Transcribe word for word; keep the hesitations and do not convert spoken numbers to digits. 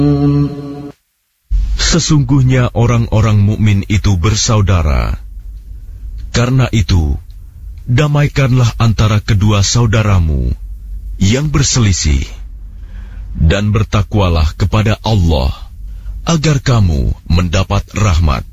Sesungguhnya orang-orang mukmin itu bersaudara. Karena itu, damaikanlah antara kedua saudaramu yang berselisih, dan bertakwalah kepada Allah agar kamu mendapat rahmat.